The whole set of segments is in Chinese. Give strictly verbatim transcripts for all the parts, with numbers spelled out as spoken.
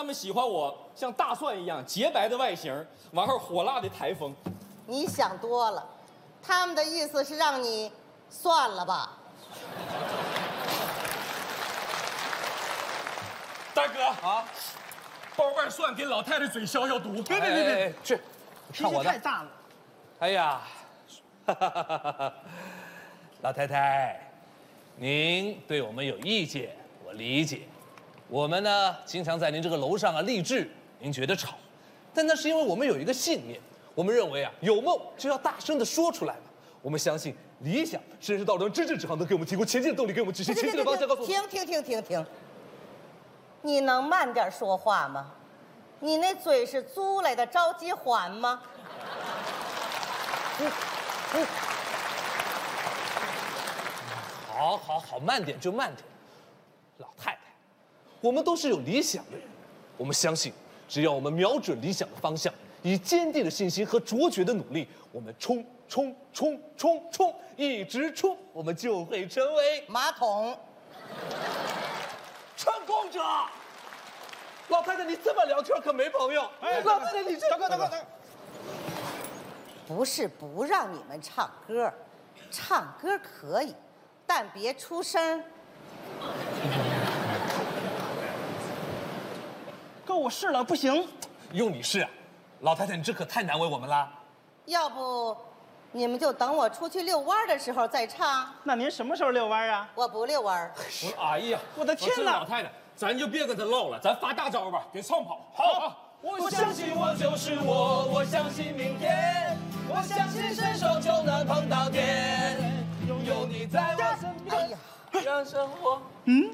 们喜欢我像大蒜一样洁白的外形，完后火辣的台风。 你想多了，他们的意思是让你算了吧。 大哥啊，包瓣蒜给老太太嘴消消毒。 别别别别， 去， 脾气太大了。 哎呀，哈哈哈哈哈！老太太，您对我们有意见，我理解。我们呢，经常在您这个楼上啊励志，您觉得吵，但那是因为我们有一个信念，我们认为啊，有梦就要大声的说出来嘛。我们相信理想是人生道路上真正指航，能给我们提供前进的动力，给我们指示前进的方向。告诉我， 停停停停停，你能慢点说话吗？你那嘴是租来的，着急还吗？嗯嗯。 好，好，好，慢点就慢点。老太太，我们都是有理想的人，我们相信，只要我们瞄准理想的方向，以坚定的信心和卓绝的努力，我们冲冲冲冲冲，一直冲，我们就会成为马桶。 成功者。老太太，你这么聊天可没朋友。哎，老太太，你这……大哥，大哥，大哥， 不是不让你们唱歌，唱歌可以，但别出声。 哥，我试了，不行。 用你试啊，老太太，你这可太难为我们了。 要不，你们就等我出去遛弯的时候再唱。 那您什么时候遛弯啊？ 我不遛弯。 我哎呀， 我的天哪！ 老太太，咱就别跟他唠了，咱发大招吧，给唱跑。好，我相信我就是我，我相信明天，我相信伸手就能碰到天，有你在我身边，哎呀，让生活。 嗯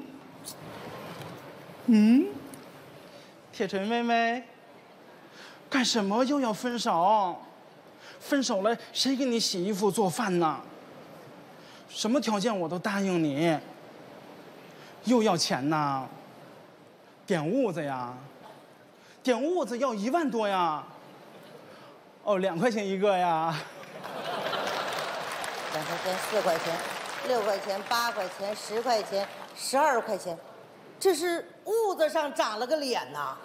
嗯，铁锤妹妹，干什么又要分手？分手了，谁给你洗衣服做饭呢？什么条件我都答应你。又要钱呐？点屋子呀？点屋子要一万多呀？哦，两块钱一个呀？ 两块钱、四块钱、六块钱、八块钱、十块钱、十二块钱，这是屋子上长了个脸呐！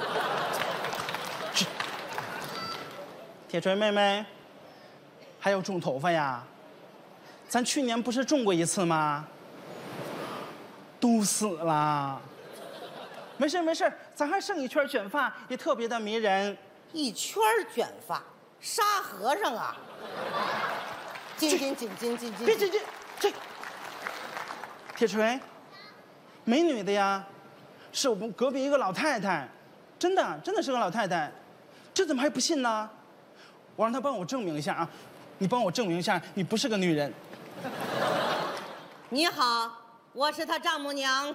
铁锤妹妹，还有种头发呀？咱去年不是种过一次吗？都死了。没事没事，咱还剩一圈卷发，也特别的迷人。 一圈卷发，沙和尚啊！紧紧紧紧紧紧！ 别紧紧，这铁锤，美女的呀，是我们隔壁一个老太太，真的真的是个老太太，这怎么还不信呢？我让她帮我证明一下啊，你帮我证明一下，你不是个女人。 你好，我是她丈母娘。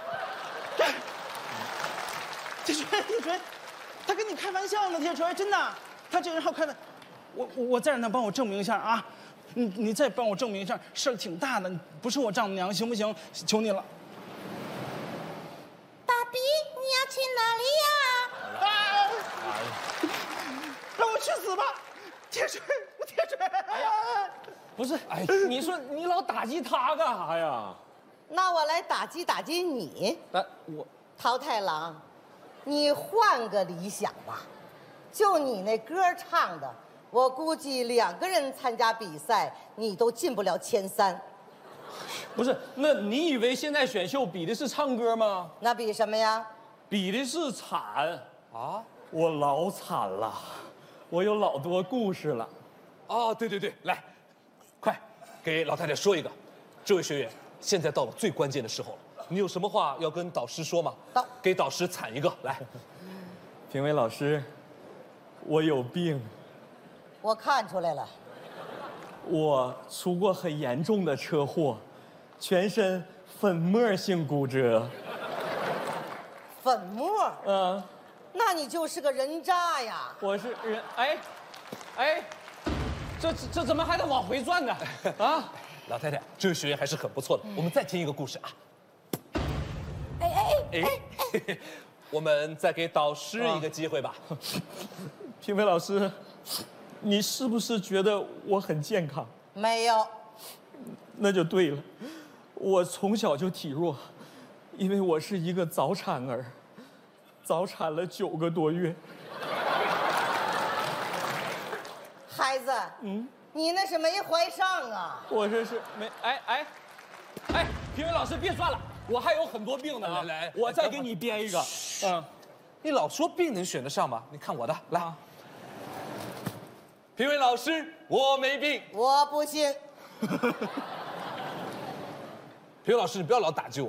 铁锤，铁锤，他跟你开玩笑呢，铁锤，真的，他这个人好开玩。我我再让他帮我证明一下啊，你你再帮我证明一下，事儿挺大的，不是我丈母娘，行不行？求你了。 爸比，你要去哪里呀？ 啊！让我去死吧，铁锤，铁锤！哎呀， 不是，哎，你说你老打击他干啥呀？ 那我来打击打击你。 哎，我桃太郎，你换个理想吧。就你那歌唱的，我估计两个人参加比赛，你都进不了前三。 不是，那你以为现在选秀比的是唱歌吗？ 那比什么呀？ 比的是惨啊！我老惨了，我有老多故事了。 哦，对对对，来，快给老太太说一个。这位学员，现在到了最关键的时候了，你有什么话要跟导师说吗？ 导给导师惨一个，来。 评委老师，我有病， 我看出来了。 我出过很严重的车祸，全身粉末性骨折。 粉末？ 嗯， 那你就是个人渣呀！ 我是人，哎，哎，这这怎么还得往回转呢？啊！ 老太太，这位学员还是很不错的。我们再听一个故事啊。 哎哎哎哎，我们再给导师一个机会吧。 评委老师，你是不是觉得我很健康？ 没有。 那就对了，我从小就体弱，因为我是一个早产儿。 早产了九个多月。 孩子，嗯，你那是没怀上啊？ 我这是没哎哎哎，评委老师别算了，我还有很多病呢啊！ 来来我再给你编一个。嗯， 你老说病能选得上吗？你看我的，来。啊、评委老师，我没病。 我不信。 评委老师，你不要老打击我。